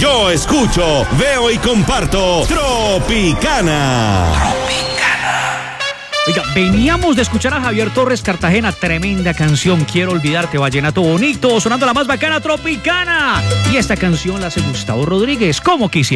Yo escucho, veo y comparto Tropicana. Oiga, veníamos de escuchar a Javier Torres Cartagena, tremenda canción, Quiero Olvidarte, vallenato bonito, sonando la más bacana, Tropicana. Y esta canción la hace Gustavo Rodríguez, como quisiera.